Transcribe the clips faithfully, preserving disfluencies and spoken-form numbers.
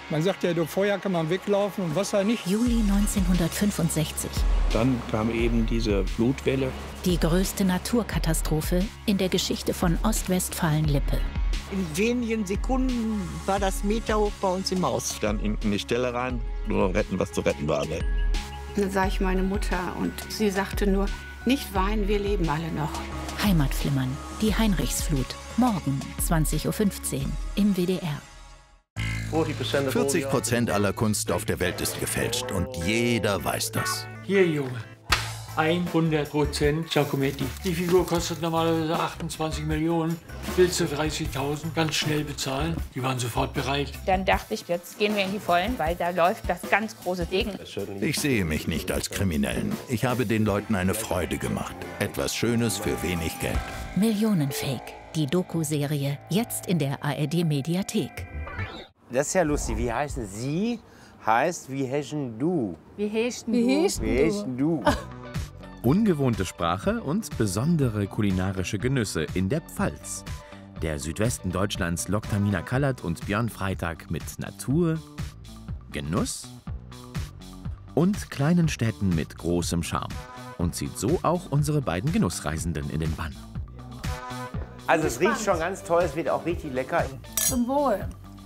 Man sagt ja, durch Feuer kann man weglaufen und Wasser nicht. Juli neunzehnhundertfünfundsechzig. Dann kam eben diese Flutwelle. Die größte Naturkatastrophe in der Geschichte von Ostwestfalen-Lippe. In wenigen Sekunden war das Meter hoch bei uns im Haus. Dann in die Stelle rein, nur noch retten, was zu retten war. Ne? Dann sah ich meine Mutter und sie sagte nur, nicht weinen, wir leben alle noch. Heimatflimmern, die Heinrichsflut. Morgen zwanzig Uhr fünfzehn im W D R. vierzig Prozent aller Kunst auf der Welt ist gefälscht und jeder weiß das. Hier, Junge, hundert Prozent Giacometti. Die Figur kostet normalerweise achtundzwanzig Millionen. Willst du dreißigtausend ganz schnell bezahlen? Die waren sofort bereit. Dann dachte ich, jetzt gehen wir in die Vollen, weil da läuft das ganz große Ding. Ich sehe mich nicht als Kriminellen. Ich habe den Leuten eine Freude gemacht. Etwas Schönes für wenig Geld. Millionenfake, die Doku-Serie, jetzt in der A R D-Mediathek. Das ist ja lustig. Wie heißen Sie? Heißt, wie hechen du? Wie hechten Wie du? hechten Wie hechen du? Ungewohnte Sprache und besondere kulinarische Genüsse in der Pfalz. Der Südwesten Deutschlands lockt Tamina Kallert und Björn Freitag mit Natur, Genuss und kleinen Städten mit großem Charme und zieht so auch unsere beiden Genussreisenden in den Bann. Also es riecht schon ganz toll, es wird auch richtig lecker. Zum Wohl.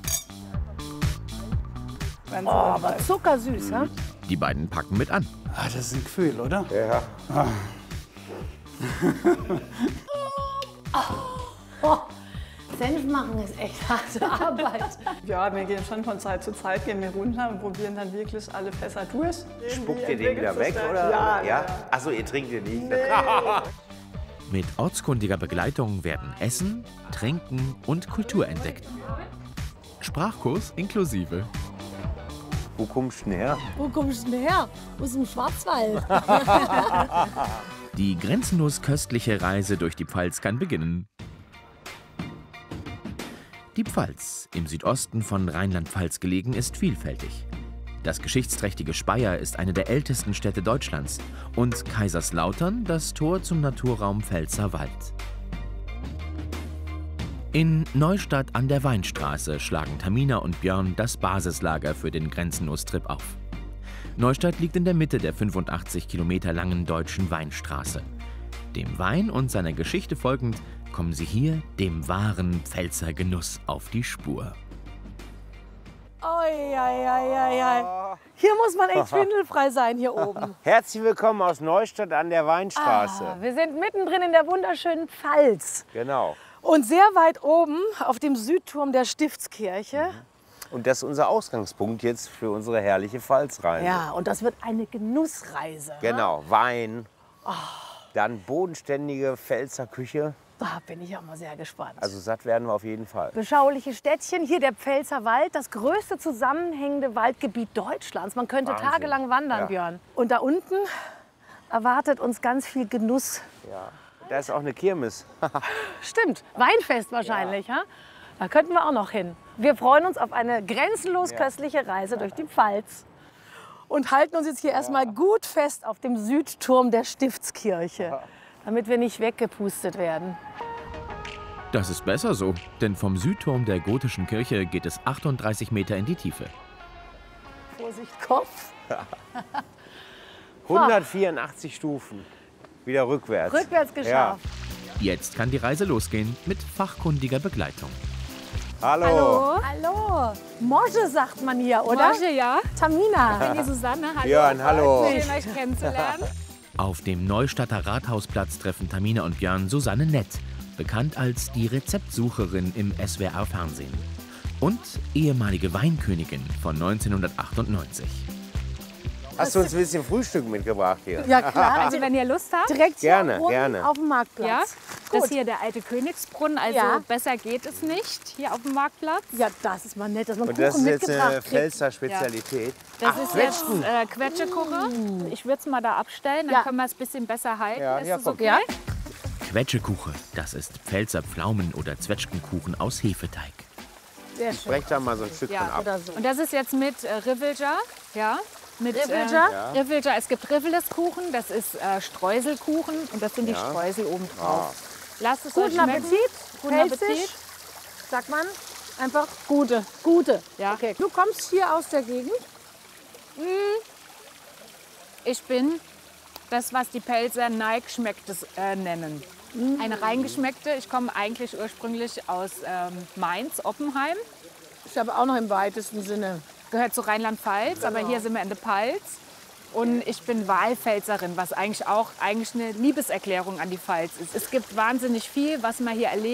Oh, aber zuckersüß, ha? Die beiden packen mit an. Ah, das ist ein Gefühl, oder? Ja. Ah. oh, oh. Senf machen ist echt harte Arbeit. Ja, wir gehen schon von Zeit zu Zeit gehen wir runter und probieren dann wirklich alle Fässer durch. Spuckt ihr den wieder weg, oder? Ja. ja? Achso, ihr trinkt den nicht. Nee. Mit ortskundiger Begleitung werden Essen, Trinken und Kultur entdeckt. Sprachkurs inklusive. Wo kommst du denn her? Wo kommst du denn her? Aus dem Schwarzwald. Die grenzenlos köstliche Reise durch die Pfalz kann beginnen. Die Pfalz, im Südosten von Rheinland-Pfalz gelegen, ist vielfältig. Das geschichtsträchtige Speyer ist eine der ältesten Städte Deutschlands und Kaiserslautern das Tor zum Naturraum Pfälzerwald. In Neustadt an der Weinstraße schlagen Tamina und Björn das Basislager für den Grenzenlos-Trip auf. Neustadt liegt in der Mitte der fünfundachtzig Kilometer langen deutschen Weinstraße. Dem Wein und seiner Geschichte folgend kommen sie hier dem wahren Pfälzer Genuss auf die Spur. Oi, oi, oi, oi. Hier muss man echt schwindelfrei sein, hier oben. Herzlich willkommen aus Neustadt an der Weinstraße. Ah, wir sind mittendrin in der wunderschönen Pfalz. Genau. Und sehr weit oben auf dem Südturm der Stiftskirche. Und das ist unser Ausgangspunkt jetzt für unsere herrliche Pfalzreise. Ja, und das wird eine Genussreise. Genau, Wein, oh. Dann bodenständige Pfälzer Küche. Da bin ich auch mal sehr gespannt. Also satt werden wir auf jeden Fall. Beschauliche Städtchen, hier der Pfälzer Wald, das größte zusammenhängende Waldgebiet Deutschlands. Man könnte Wahnsinn. tagelang wandern, Ja. Björn. Und da unten erwartet uns ganz viel Genuss. Ja. Da ist auch eine Kirmes. Stimmt, Weinfest wahrscheinlich. Ja. Da könnten wir auch noch hin. Wir freuen uns auf eine grenzenlos köstliche Reise durch die Pfalz. Und halten uns jetzt hier erstmal gut fest auf dem Südturm der Stiftskirche, damit wir nicht weggepustet werden. Das ist besser so, denn vom Südturm der gotischen Kirche geht es achtunddreißig Meter in die Tiefe. Vorsicht, Kopf. hundertvierundachtzig Stufen. Wieder rückwärts. Rückwärts geschafft. Ja. Jetzt kann die Reise losgehen mit fachkundiger Begleitung. Hallo. Hallo. Hallo. Mosche sagt man hier, oder? Mosche, ja. Tamina. Ich bin die Susanne. Hallo. Björn, hallo. Schön, euch kennenzulernen. Auf dem Neustadter Rathausplatz treffen Tamina und Björn Susanne Nett, bekannt als die Rezeptsucherin im S W R-Fernsehen. Und ehemalige Weinkönigin von neunzehnhundertachtundneunzig. Hast du uns ein bisschen Frühstück mitgebracht hier? Ja, klar. Also wenn ihr Lust habt. Direkt gerne, hier gerne. auf dem Marktplatz. Ja, Gut. das hier der alte Königsbrunnen, also Ja. besser geht es nicht hier auf dem Marktplatz. Ja, das ist mal nett, dass man Und Kuchen das ist jetzt mitgebracht eine kriegt. Pfälzer Spezialität. Das Ach, ist jetzt äh, Quetschekuche. Ich würde es mal da abstellen, dann Ja. können wir es ein bisschen besser halten. Ja, ist ja, das komm. okay? Ja. Quetschekuche, das ist Pfälzer Pflaumen- oder Zwetschgenkuchen aus Hefeteig. Sehr Ich schön. breche da mal so ein Stück Ja, von ab. Oder so. Und das ist jetzt mit äh, Rivelja. Ja. Mit, Rivelja? Äh, ja. Rivelja. Es gibt Riveleskuchen, das ist äh, Streuselkuchen und das sind die Ja. Streusel oben drauf. Lasst es euch Guten schmecken. Appetit. Guten Pfälzisch, Appetit. sagt man. Einfach gute, gute. Ja. Okay. Du kommst hier aus der Gegend? Ich bin das, was die Pelzer Neigschmecktes äh, nennen. Mm. Eine reingeschmeckte. Ich komme eigentlich ursprünglich aus ähm, Mainz, Oppenheim. Ist aber auch noch im weitesten Sinne. Gehört zu Rheinland-Pfalz, genau. Aber hier sind wir in der Pfalz. Und ich bin Wahlpfälzerin, was eigentlich auch eigentlich eine Liebeserklärung an die Pfalz ist. Es gibt wahnsinnig viel, was man hier erlebt.